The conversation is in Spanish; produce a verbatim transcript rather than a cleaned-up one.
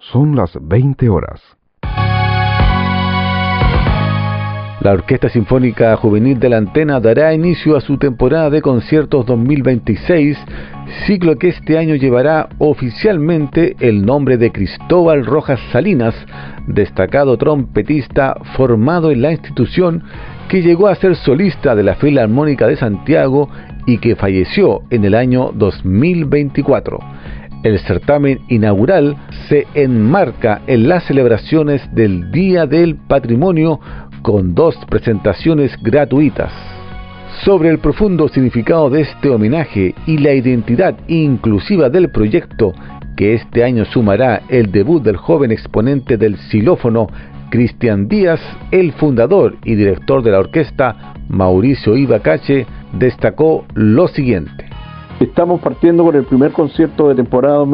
Son las veinte horas. La Orquesta Sinfónica Juvenil de la Antena dará inicio a su temporada de conciertos dos mil veintiséis, ciclo que este año llevará oficialmente el nombre de Cristóbal Rojas Salinas, destacado trompetista formado en la institución, que llegó a ser solista de la Filarmónica de Santiago y que falleció en el año dos mil veinticuatro. El certamen inaugural se enmarca en las celebraciones del Día del Patrimonio con dos presentaciones gratuitas. Sobre el profundo significado de este homenaje y la identidad inclusiva del proyecto, que este año sumará el debut del joven exponente del xilófono Cristian Díaz, el fundador y director de la orquesta, Mauricio Ibacache, destacó lo siguiente. Estamos partiendo con el primer concierto de temporada dos